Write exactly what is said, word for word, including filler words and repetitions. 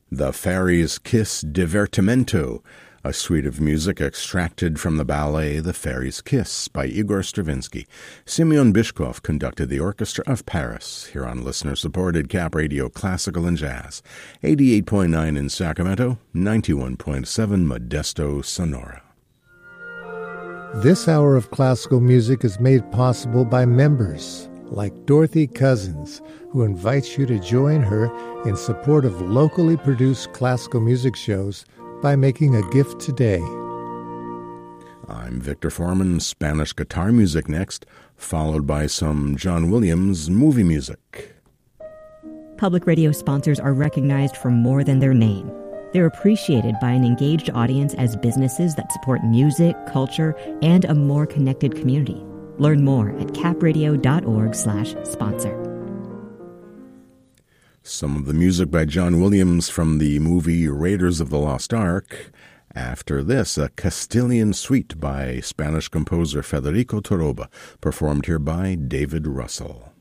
The Fairies' Kiss Divertimento, a suite of music extracted from the ballet The Fairies' Kiss by Igor Stravinsky. Simeon Bishkov conducted the Orchestra of Paris, here on listener-supported Cap Radio Classical and Jazz, eighty-eight point nine in Sacramento, ninety-one point seven Modesto, Sonora. This hour of classical music is made possible by members like Dorothy Cousins, who invites you to join her in support of locally produced classical music shows by making a gift today. I'm Victor Foreman. Spanish guitar music next, followed by some John Williams movie music. Public radio sponsors are recognized for more than their name. They're appreciated by an engaged audience as businesses that support music, culture, and a more connected community. Learn more at capradio.org slash sponsor. Some of the music by John Williams from the movie Raiders of the Lost Ark. After this, a Castilian suite by Spanish composer Federico Toroba, performed here by David Russell.